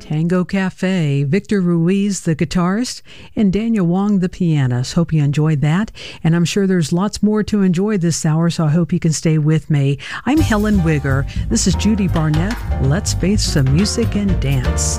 Tango Cafe, Victor Ruiz, the guitarist, and Daniel Wong, the pianist. Hope you enjoyed that, and I'm sure there's lots more to enjoy this hour, so I hope you can stay with me. I'm Helen Wigger. This is Judy Barnett. Let's face some music and dance.